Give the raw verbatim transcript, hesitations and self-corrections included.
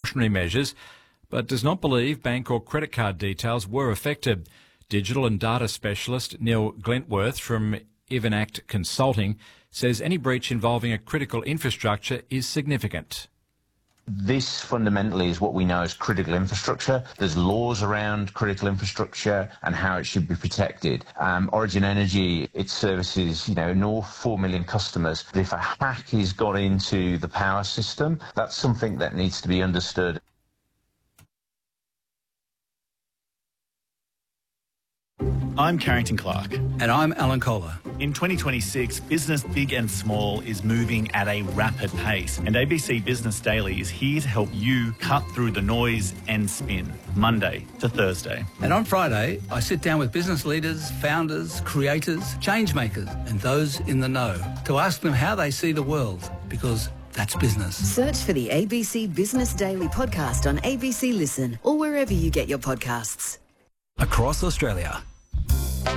precautionary measures, but does not believe bank or credit card details were affected. Digital and data specialist Neil Glentworth from Ivanact Consulting says any breach involving a critical infrastructure is significant. This fundamentally is what we know as critical infrastructure. There's laws around critical infrastructure and how it should be protected. Um, Origin Energy, its services, you know, north four million customers. But if a hack has got into the power system, that's something that needs to be understood. I'm Carrington Clark. And I'm Alan Kohler. In twenty twenty-six, business big and small is moving at a rapid pace, and A B C Business Daily is here to help you cut through the noise and spin, Monday to Thursday. And on Friday, I sit down with business leaders, founders, creators, change makers, and those in the know to ask them how they see the world, because that's business. Search for the A B C Business Daily podcast on A B C Listen or wherever you get your podcasts. Across Australia,